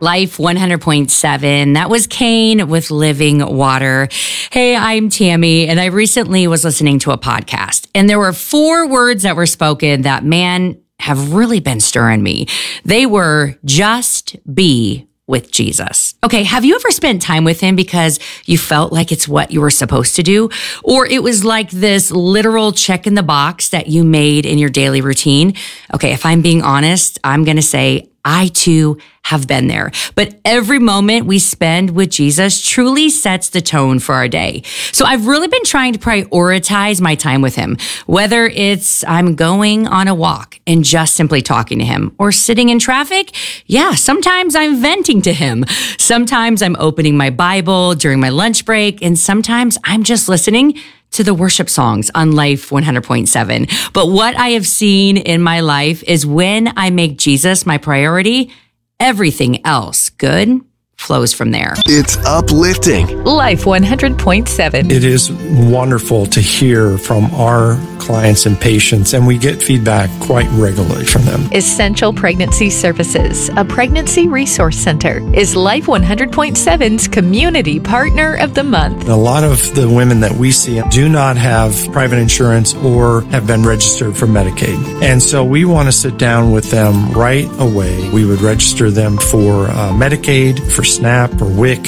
Life 100.7. That was Kane with Living Water. Hey, I'm Tammy, and I recently was listening to a podcast, and there were 4 words that were spoken that, man, have really been stirring me. They were just be with Jesus. Okay, have you ever spent time with him because you felt like it's what you were supposed to do? Or it was like this literal check in the box that you made in your daily routine? Okay, if I'm being honest, I'm going to say I too have been there. But every moment we spend with Jesus truly sets the tone for our day. So I've really been trying to prioritize my time with him, whether it's I'm going on a walk and just simply talking to him, or sitting in traffic. Yeah, sometimes I'm venting to him. Sometimes I'm opening my Bible during my lunch break, and sometimes I'm just listening to the worship songs on Life 100.7. But what I have seen in my life is when I make Jesus my priority, everything else good flows from there. It's uplifting. Life 100.7. It is wonderful to hear from our clients and patients, and we get feedback quite regularly from them. Essential Pregnancy Services, a pregnancy resource center, is Life 100.7's Community Partner of the Month. A lot of the women that we see do not have private insurance or have been registered for Medicaid. And so we want to sit down with them right away. We would register them for Medicaid, for SNAP or WIC,